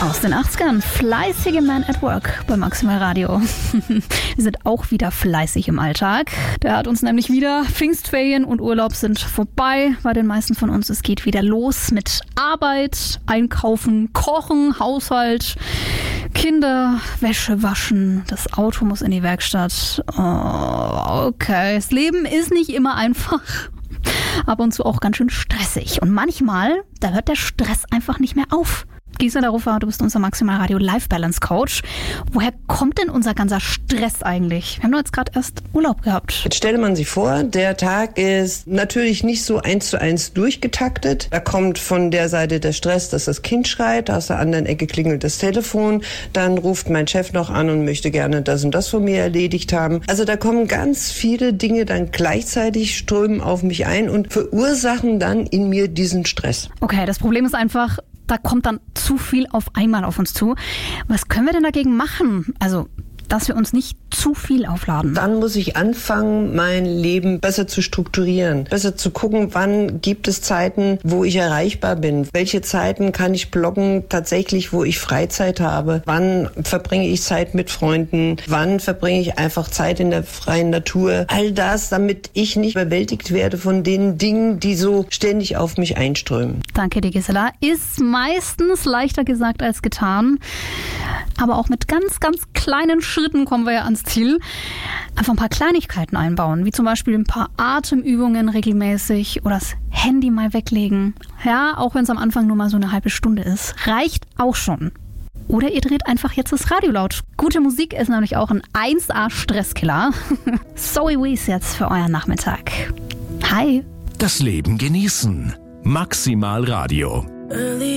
Aus den 80ern, fleißige Man at Work bei Maximal Radio. Wir sind auch wieder fleißig im Alltag. Der hat uns nämlich wieder. Pfingstferien und Urlaub sind vorbei bei den meisten von uns. Es geht wieder los mit Arbeit, Einkaufen, Kochen, Haushalt, Kinder, Wäsche waschen. Das Auto muss in die Werkstatt. Oh, okay, das Leben ist nicht immer einfach. Ab und zu auch ganz schön stressig. Und manchmal, da hört der Stress einfach nicht mehr auf. Gisela Ruffer, du bist unser Maximal Radio Life Balance Coach. Woher kommt denn unser ganzer Stress eigentlich? Wir haben doch jetzt gerade erst Urlaub gehabt. Jetzt stelle man sich vor, der Tag ist natürlich nicht so 1:1 durchgetaktet. Da kommt von der Seite der Stress, dass das Kind schreit, aus der anderen Ecke klingelt das Telefon, dann ruft mein Chef noch an und möchte gerne das und das von mir erledigt haben. Also da kommen ganz viele Dinge dann gleichzeitig, strömen auf mich ein und verursachen dann in mir diesen Stress. Okay, das Problem ist einfach, da kommt dann zu viel auf einmal auf uns zu. Was können wir denn dagegen machen? Also, dass wir uns nicht zu viel aufladen. Dann muss ich anfangen, mein Leben besser zu strukturieren. Besser zu gucken, wann gibt es Zeiten, wo ich erreichbar bin. Welche Zeiten kann ich blocken tatsächlich, wo ich Freizeit habe. Wann verbringe ich Zeit mit Freunden. Wann verbringe ich einfach Zeit in der freien Natur. All das, damit ich nicht überwältigt werde von den Dingen, die so ständig auf mich einströmen. Danke dir, Gisela. Ist meistens leichter gesagt als getan. Aber auch mit ganz, ganz kleinen Schritten kommen wir ja ans Ziel. Einfach ein paar Kleinigkeiten einbauen, wie zum Beispiel ein paar Atemübungen regelmäßig oder das Handy mal weglegen. Ja, auch wenn es am Anfang nur mal so eine halbe Stunde ist. Reicht auch schon. Oder ihr dreht einfach jetzt das Radio laut. Gute Musik ist nämlich auch ein 1A-Stresskiller. Zoe Wees jetzt für euren Nachmittag. Hi. Das Leben genießen. Maximal Radio.